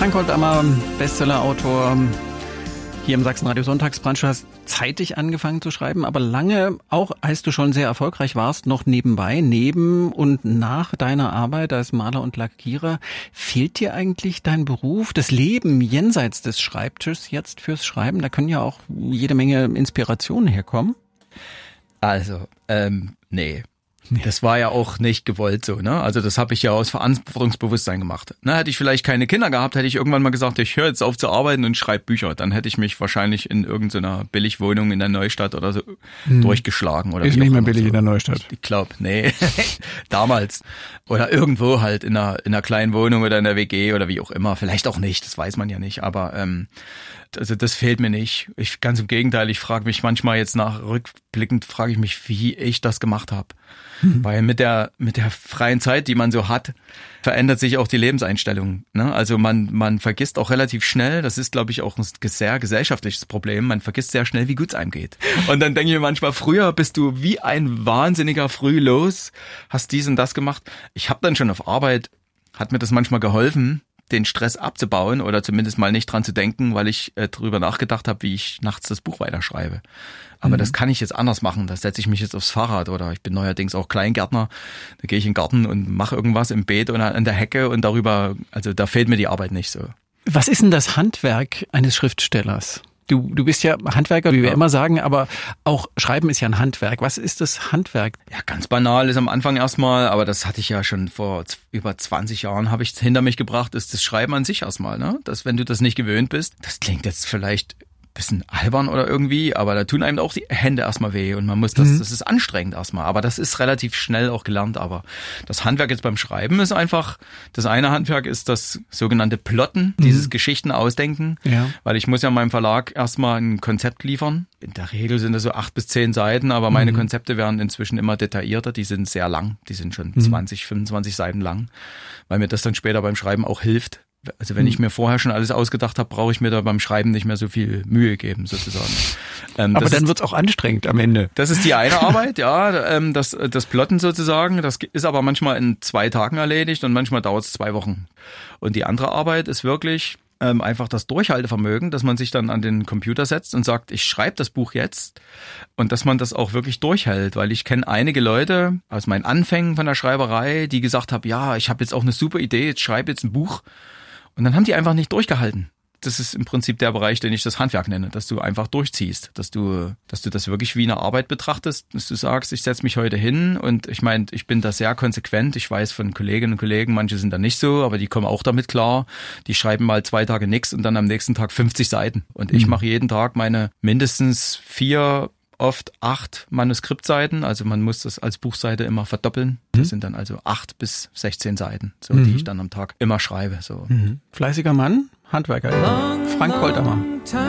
Frank Holtammer, Bestsellerautor, hier im Sachsen-Radio Sonntagsbrunch. Du hast zeitig angefangen zu schreiben, aber lange auch, als du schon sehr erfolgreich warst, noch nebenbei, neben und nach deiner Arbeit als Maler und Lackierer. Fehlt dir eigentlich dein Beruf, das Leben jenseits des Schreibtisches jetzt fürs Schreiben? Da können ja auch jede Menge Inspirationen herkommen. Also, nee. Das war ja auch nicht gewollt so, ne? Also das habe ich ja aus Verantwortungsbewusstsein gemacht. Ne, hätte ich vielleicht keine Kinder gehabt, hätte ich irgendwann mal gesagt, ich höre jetzt auf zu arbeiten und schreibe Bücher. Dann hätte ich mich wahrscheinlich in irgendeiner Billigwohnung in der Neustadt oder so durchgeschlagen. Oder ist nicht mehr billig so. In der Neustadt. Ich glaube, nee, damals. Oder irgendwo halt in einer kleinen Wohnung oder in der WG oder wie auch immer. Vielleicht auch nicht, das weiß man ja nicht. Aber also das fehlt mir nicht. Ganz im Gegenteil, ich frage mich manchmal jetzt rückblickend, frage ich mich, wie ich das gemacht habe. Weil mit der freien Zeit, die man so hat, verändert sich auch die Lebenseinstellung. Ne? Also man vergisst auch relativ schnell, das ist, glaube ich, auch ein sehr gesellschaftliches Problem, man vergisst sehr schnell, wie gut es einem geht. Und dann denke ich mir manchmal, früher bist du wie ein Wahnsinniger früh los, hast dies und das gemacht. Ich habe dann schon auf Arbeit, hat mir das manchmal geholfen, den Stress abzubauen oder zumindest mal nicht dran zu denken, weil ich drüber nachgedacht habe, wie ich nachts das Buch weiterschreibe. Aber das kann ich jetzt anders machen. Da setze ich mich jetzt aufs Fahrrad oder ich bin neuerdings auch Kleingärtner. Da gehe ich in den Garten und mache irgendwas im Beet oder an der Hecke und darüber, also da fehlt mir die Arbeit nicht so. Was ist denn das Handwerk eines Schriftstellers? Du bist ja Handwerker, wie wir immer sagen, aber auch Schreiben ist ja ein Handwerk. Was ist das Handwerk? Ja, ganz banal ist am Anfang erstmal, aber das hatte ich ja schon vor über 20 Jahren, habe ich es hinter mich gebracht, ist das Schreiben an sich erstmal, ne? Dass wenn du das nicht gewöhnt bist, das klingt jetzt vielleicht bisschen albern oder irgendwie, aber da tun einem auch die Hände erstmal weh und man muss das ist anstrengend erstmal, aber das ist relativ schnell auch gelernt, aber das Handwerk jetzt beim Schreiben ist einfach, das eine Handwerk ist das sogenannte Plotten, dieses Geschichten ausdenken, weil ich muss ja meinem Verlag erstmal ein Konzept liefern. In der Regel sind das so 8 bis 10 Seiten, aber meine Konzepte werden inzwischen immer detaillierter, die sind sehr lang, die sind schon 20, 25 Seiten lang, weil mir das dann später beim Schreiben auch hilft. Also wenn ich mir vorher schon alles ausgedacht habe, brauche ich mir da beim Schreiben nicht mehr so viel Mühe geben, sozusagen. Aber dann wird's auch anstrengend am Ende. Das ist die eine Arbeit, ja, das Plotten sozusagen. Das ist aber manchmal in 2 Tagen erledigt und manchmal dauert es 2 Wochen. Und die andere Arbeit ist wirklich einfach das Durchhaltevermögen, dass man sich dann an den Computer setzt und sagt, ich schreibe das Buch jetzt und dass man das auch wirklich durchhält, weil ich kenne einige Leute aus meinen Anfängen von der Schreiberei, die gesagt haben, ja, ich habe jetzt auch eine super Idee, ich schreibe jetzt ein Buch. Und dann haben die einfach nicht durchgehalten. Das ist im Prinzip der Bereich, den ich das Handwerk nenne, dass du einfach durchziehst, dass du das wirklich wie eine Arbeit betrachtest, dass du sagst, ich setze mich heute hin und ich meine, ich bin da sehr konsequent. Ich weiß von Kolleginnen und Kollegen, manche sind da nicht so, aber die kommen auch damit klar. Die schreiben mal 2 Tage nichts und dann am nächsten Tag 50 Seiten. Und ich mache jeden Tag meine mindestens 4, oft 8 Manuskriptseiten, also man muss das als Buchseite immer verdoppeln. Das sind dann also 8 bis 16 Seiten, so die ich dann am Tag immer schreibe. So. Fleißiger Mann, Handwerker. Frank Holtammer.